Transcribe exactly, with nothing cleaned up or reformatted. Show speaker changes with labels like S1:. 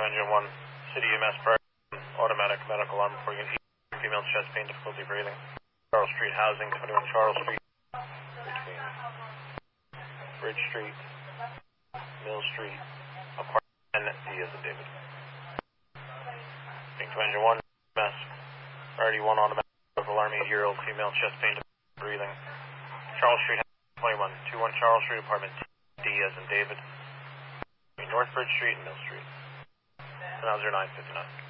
S1: Engine one, City E M S priority, automatic medical alarm for unit, female chest pain, difficulty breathing. Charles Street housing, twenty-one Charles Street, between Bridge Street, Mill Street, apartment D as in David. Kingston Engine one, E M S, priority one, automatic medical alarm, eight-year-old female chest pain, difficulty breathing. Charles Street, twenty-one, twenty-one Charles Street, apartment D as in David. North Bridge Street and Mill Street. nine fifty-nine.